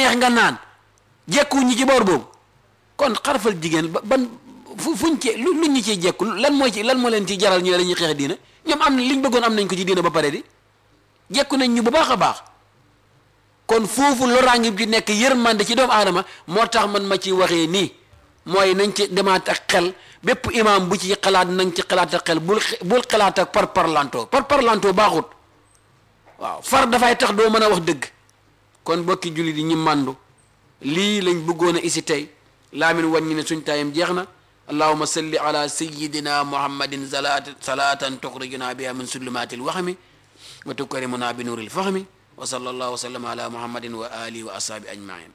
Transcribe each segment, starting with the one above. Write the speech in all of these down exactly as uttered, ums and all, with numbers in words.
neex nga naan jekku ñi ci boor boobu kon xarafal jigéen ba ban fu fuñ ci lu lu ñu ciy jekku lan mooy ci lan moo leen ci jaral ñu ne dañuy xeex diina ñoom am na liñ bëggoon am nañ ko ci diina ba pare di jekku nañ ñu bu baax a baax kon foofu loraange bi nekk yërmande ci doomu aadama moo tax man ma ci waxee nii mooy nañ ci demaat ak xel bépp imaam bu ci xalaat nañ ci xalaat ak xel bul bul xalaat ak par parlanto par parlanto baaxut waaw far dafay tax doo mën a wax dëgg kon bokki julli di ñi màndu lii lañ bëggoon a isi tey laamin wàññi ne suñ taayam jeex na allahuma salli ala sayidina muhammadin salaat salaatan tuxrijuna biha min sulumaati lwaxmi wa tukarimuna bi nuuri lfahmi wa sallallahu wa sallam ala muhammadin wa alihi wa ashaabi ajmain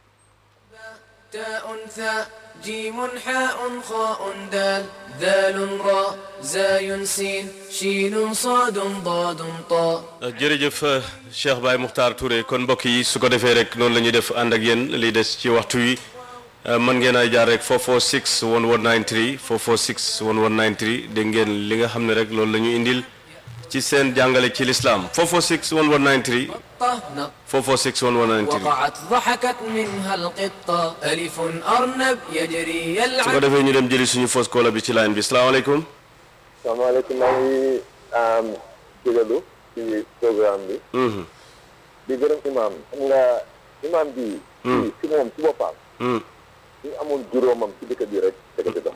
تاء ثاء جيم حاء خاء دال ذال راء زاي سين شين صاد ضاد طاء jërëjëf Cheikh Baye Muxtaar Touré kon mbokk yi su ko defee rek noonu la ñuy def ànd ak yéen li des ci waxtu wi mën ngeen a jaar rek four four six one one nine three four four six one one nine three dégg ngeen li nga xam ne rek loolu la ñu indil ci seen jàngale ci l'islam four four six one one nine three four four six one one nine three وقعت ضحكت منها القطة ألف أرنب يجري يلعب su ko defee ñu dem jëli suñu fausse caller bi ci line bi salaamaaleykum salaamaaleykum maa ngi jégalu ci programme bi di gërëm imam xam nga imam bi si moom si boppam ñu amoon juróomam ci dëkk bi rek dëkk bi dox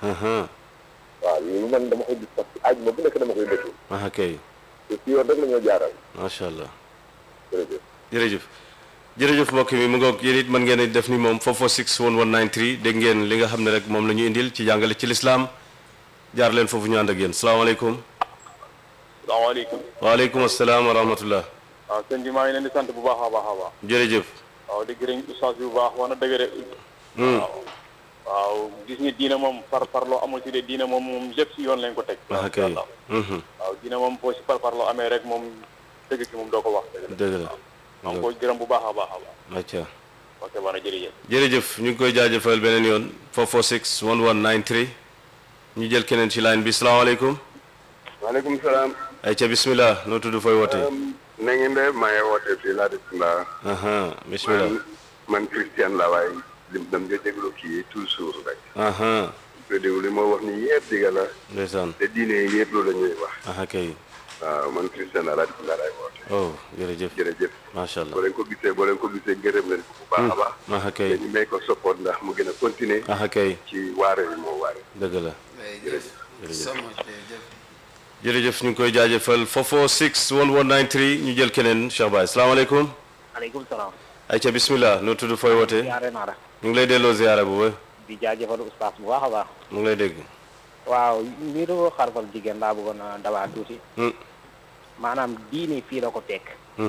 waaw loolu man dama koy gis parce que aaj ma bu nekk dama koy dëkk ah kay te si yoon rek la ñoo jaaral macha allah jërëjëf jërëjëf jërëjëf mbokk mi mu ngoog yéen it mën ngeen a def ni moom four four six one one nine three dégg ngeen li nga xam ne rek moom la ñu indil ci jàngale ci lislaam jaar leen foofu ñu ànd ak yéen salaamaaleykum salaamaaleykum waaleykum asalaam wa rahmatullah waaw sëñ bi maa ngi leen di sant bu baax a baax a baax jërëjëf waaw di gërëm ustaas bi bu baax wax na dëgg de waaw waaw gis nga diina moom par parloo amul ci de diina moom moom lépp si yoon lañ ko teg ah kay waaw diina moom boo si par parloo amee rek moom dëgg ki moom doo ko wax dëgg la maa ngi koy gërëm bu baax a baax a baax acca ok bana jërëjëf jërëjëf ñu ngi koy jaajëfal beneen yoon four four six one one nine three ñu jël keneen ci line bi salaamaaleykum waaleykum salaam ay ca bismillah noo tudd fooy wootee na ngeen de maa ngi wootee fii laa def la aha bismillah man Christian la waaye lim dam nga déglu kii toujours rek aha nga déglu li moo wax ni yëpp digga la ndeysaan te diine yëpp loolu la ñuy wax aha kay waaw man Christian la laa def la laay woote oh jërëjëf jërëjëf macha allah boo leen ko gisee boo leen ko gisee gërëm leen ko bu baax a baax aha kay ñu may ko support ndax mu gën a continuer aha kay ci waare yi moo waare dëgg la jërëjëf jërëjëf ñu ngi koy jaajëfal four four six one one nine three ñu jël keneen Cheikh Baye salaamaaleykum aleykum salaam ay ca bismillah noo tudd fooy wootee ziare naa la ñu ngi lay delloo ziyaara bu ba di jaajëfal ustaas bu baax a baax mu ngi lay dégg waaw mbiru xarfal jigéen laa bëggoon a dabaa tuuti maanaam diine fii la ko tekk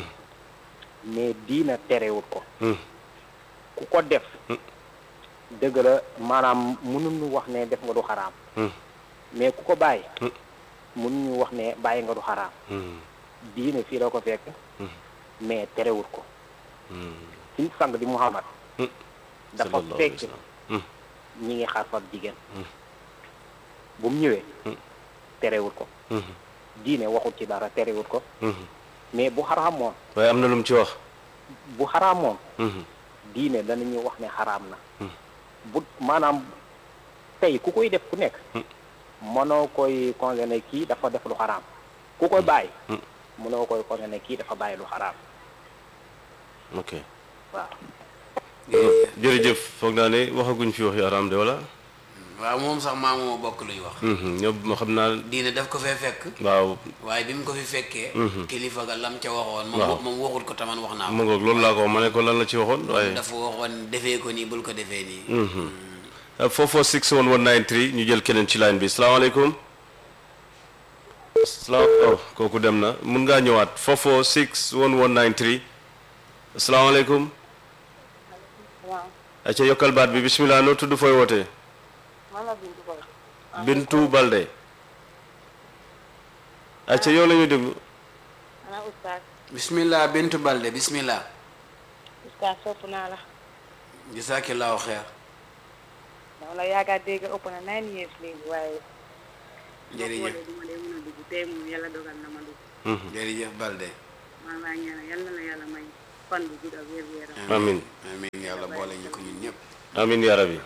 mais diina terewut ko ku ko def dëgg la maanaam mënuñu wax ne def nga du xaraam mais ku ko bàyyi mënuñu wax ne bàyyi nga du xaraam diine fii la ko fekk mais terewut ko suñ sang di Muhammad dafa fekk ñi ngi xarfal jigéen bu mu ñëwee terewut ko diine waxut ci dara terewut ko mais bu xaraam moom waaye am na lu mu ci wax bu xaraam moom diine danañu wax ne xaraam na bu maanaam tey ku koy def ku nekk mënoo koy condamné kii dafa def lu xaraam ku koy bàyyi mënoo koy condamné kii dafa bàyyi lu xaraam ok waaw jërëjëf foog naa ne waxaguñ fi wax yu xaraam de wala waaw moom sax maa moo bokk luy wax ñoom ma xam naa diine daf ko fee fekk waaw waaye bi mu ko fi fekkee kilifa ga lam ca waxoon moom moom waxul ko taman wax naa ko mu ngoog loolu laa ko ma ne ko lan la ci waxoon waaye dafa waxoon defee ko nii bul ko defee nii four four six one one nine three ñu jël keneen ci line bi salaamaaleykum salaam oh kooku dem na mun ngaa ñëwaat four four six one one nine three asalaamaaleykum aca yokkal baat bi bismillah noo tudd fooy wootee Bintu Balde aca yow la ñu déglu bismillah Bintu Balde bismillah Oustaz sopp naa la jazaakallaahu xeer dama la yaakaar dégg ëpp na nine years léegi waaye jërëjëf du ma dee mën a dugg tey moom yàlla dogal na ma dugg jërëjëf Balde maa ngi ñaanal yàlla na yàlla may fan bu gudd ak wér gu yaram amin amin yàlla boole ñu ko ñun ñëpp. amin ya rabbi.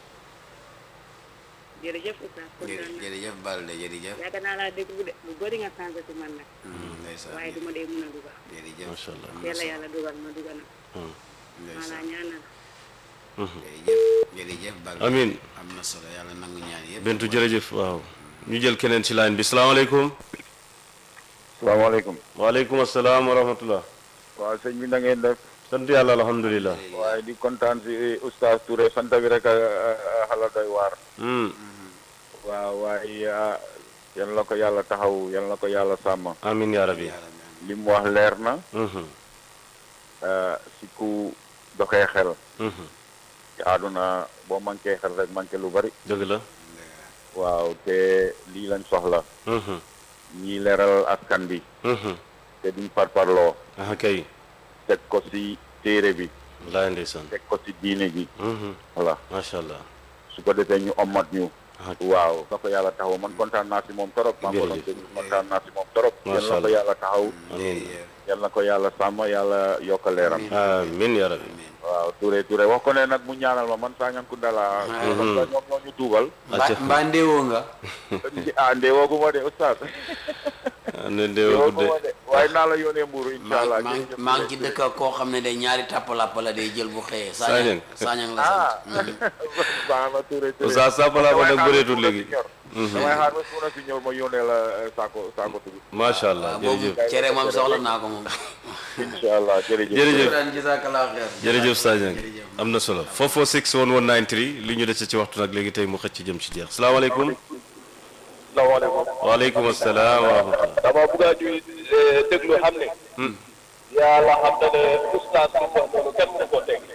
jërëjëf Oustaz kontaan naa jërëjëf Balde jërëjëf. yaakaar naa laa déglu de lu bëri nga changé ci man nag. ndeysaan waaye du ma dee mën a dugal. jërëjëf macha allah. yàlla yàlla dugal ma dugal na. maanaam ñaanal. jërëjëf jërëjëf Balde. amin am na solo yàlla nangu ñaan yëpp. Bintu jërëjëf waaw. ñu jël keneen ci line bi salaamaaleykum. salaamaaleykum. waaleykum asalaam wa rahmatullah. waaw sëñ bi na ngeen def. sant yàlla alhamdulilah. waaye di kontaan si oustaz Touré sant bi rek a xala doy waar. waaw waaye yal na ko yàlla taxaw yal na ko yàlla sàmm. amin ya rabbi. li mu wax leer na. si ku doxee xel. ci àdduna boo manqué xel rek manqué lu bari. dëgg la. waaw te lii lañ soxla. ñii leeral askan bi. te duñ parparloo. ah kay. teg ko si téere bi. wallaahi ndeysaan. teg ko si diine ji. voilà macha allah. su ko defee ñu ommat ñu. waaw na ko yàlla taxaw man kontaan naa si moom torop. maa ngi ko doon déglu kontaan naa si moom torop. yal na ko yàlla taxaw. amiin. yal na ko yàlla sàmm yàlla yokk leeram. amiin ya rabbi. waaw Touré Touré wax ko ne nag mu ñaanal ma man saa ñanku dala. parce que ñoom ñoo ñu tuubal. mbaa mbaa ndéewoo nga. ah ndéewoo gu ma de oustaz. ne ndéewoo gu de. waaye naa la yónnee mburu incha allah. maa ngi maa ngi ci dëkk ak koo xam ne de ñaari tàppalàpp la day jël bu xëyee. Sañang Sañang la sant. baax na Touré Touré. oustaz sàppalàpp nag bëreetul léegi. damay xaar ba suuna si ñëw ma yónnee la saako saako tubi. macha allah jërëjëf boobu cere moom soxla naa ko moom. incha allah jërëjëf. jërëjëf jazakallah xeer. jërëjëf Sañang am na solo four four six one one nine three li ñu dese ci waxtu nag léegi tey mu xëcc jëm ci jeex salaamaaleykum. salaamaaleykum. waaleykum asalaam wa rahmatulah. dama bëgg a ñuy déglu xam ne. yàlla xam na ne oustaz bi wax noonu kenn mënu koo teg.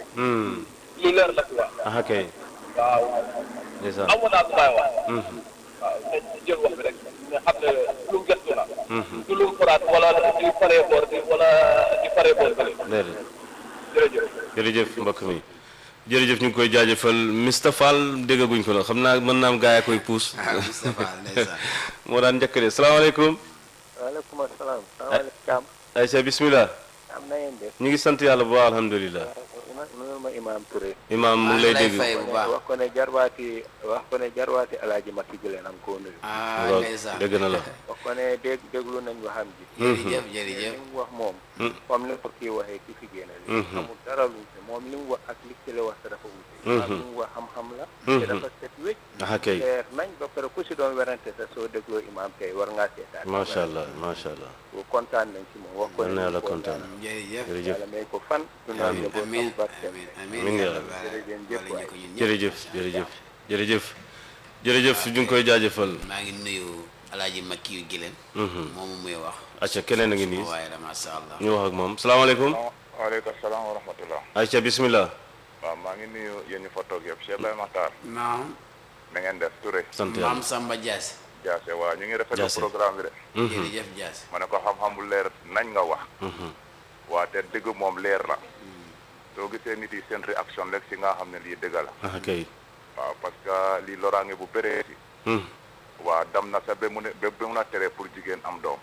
lu leer la fi wax. ah kay. waaw. ndeysaan amoon naa lu may wax. waaw te jël wax bi rek nga xam ne lu gëstu la. du lu faraat wala di faree boor bi wala di faree boor bi. déedéet. jërëjëf. jërëjëf mbokk mi jërëjëf ñu ngi koy jaajëfal Mister Fall déggaguñ ko la xam naa mën naa am gaa yaa koy puus. Mister Fall ndeysaan. moo daan njëkk de salaamaaleykum. waaleykum asalaam. salaamaaleykum. Aïcha bismillah. am na ngeen def. ñu ngi sant yàlla bu baax alhamdulilah. nuyul ma imaam Touré. imaam mu ngi lay dégg. fay bu baax wax ko ne jarwaati wax ko ne jarwaati alaaji Makki Jële nam koo nuyu. ah waaw ndeysaan. dégg na la. wax ko ne dégg déglu nañ waxam ji. jërëjëf jërëjëf. li mu wax moom. comme ni ko kii waxee ki fi génne li amul dara lu wute moom li mu wax ak li ci la wax te dafa wute. ak li mu wax xam-xam la. te dafa set wécc. ah kay. leer nañ ba pare ku si doon werante sa soo dégloo imaam kay war ngaa seetaan. macha allah macha allah. kontaan nañ ci moom wax ko yal na yàlla kontaan. jërëjëf. jërëjëf yàlla may ko fan. amiin amiin barke. amiin amiin amiin ya yàlla rabbi. baal jërëjëf boole ñu ko ñun ñëpp. jërëjëf jërëjëf jërëjëf jërëjëf ñu ngi koy jaajëfal. maa ngi nuyu alaaji Makki yu Gileen. moomu muy wax. acca keneen a ngi nii waaye dama masha Allah. ñu wax ak moom salaamaaleykum. waaleykum salaam wa rahmatullah. Aïcha bismillah. waaw maa ngi nuyu yéen ñu fa toog yëpp Cheikh Baye Makhtar. naam. na ngeen def Touré. sant maam yàlla. Samba Dias. Jaase waaw ñu ngi rafetlu Jaase. programme bi de. jërëjëf Dias. ma ne ko xam-xam bu leer nañ nga wax. waa te dëgg moom leer la. soo gisee nit yi seen réaction rek si nga xam ne lii dëgg la. ah kay. waaw parce que lii loraange bu bëree si. waa dam na sa ba mu ne ba ba mun a tere pour jigéen am doom.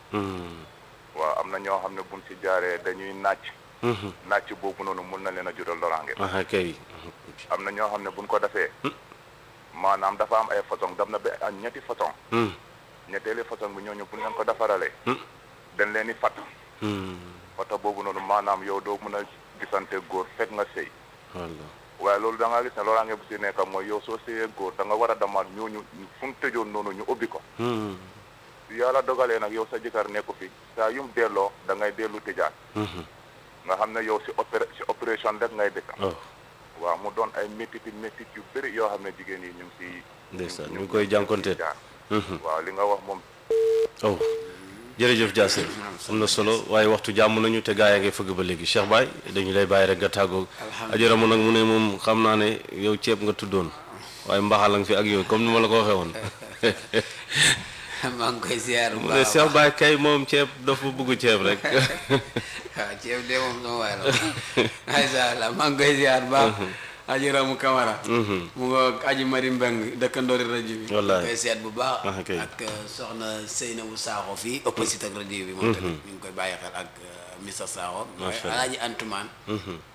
waaw am na ñoo xam ne buñ si jaaree dañuy nàcc. nàcc boobu noonu mun na leen a jural loraange. ah kay. am na ñoo xam ne buñ ko defee. maanaam dafa am ay façon dam na ba ak ñetti façon. ñetteeli façon bi ñooñu buñ leen ko defaralee. dañ leen di fat. fata boobu noonu maanaam yow doo mën a gisante góor fekk nga sëy. walla. waaye loolu da ngaa gis ne loolaange bu si nekk mooy yow soo sëyee góor da nga war a demaat ñooñu fu mu tëjoon noonu ñu ubbi ko. su yàlla dogalee nag yow sa jëkkër nekku fi saa yum delloo da ngay dellu tëjaat. nga xam ne yow si opéré si opération rek ngay dëkk. oh waaw mu doon ay métit métit yu bëri yoo xam ne jigéen yi ñu ngi si. ndeysaan ñu ngi koy jànkonteel. waaw li nga wax moom. oh jërëjëf Diassé am na solo waaye waxtu jàmm nañu te gaa yaa ngi fëgg ba léegi Cheikh Baye dañu lay bàyyi rek nga tàggoo. ajaramu nag mu ne moom xam naa ne yow ceeb nga tuddoon waaye mbaxal nga fi ak yooyu comme ni ma la ko waxee woon. maa ngi koy ziar bu mu ne baax a Cheikh baax. Baye kay moom ceeb dafa bëgg ceeb rek. waaw ceeb de moom sama waay la macha allah maa ngi koy ziar bu baax. aji Ramu Kamara. mu nga aji Mari Mbeng dëkkandoori rajo bi. Wallaay. koy seet bu baax. Ah, kay. ak uh, soxna Seynabou Sakho fii opposite ak rajo bi. moom tamit ñu ngi koy bàyyi xel ak uh, Missa Sakho. Macha Allah. Alaaji Antumaan.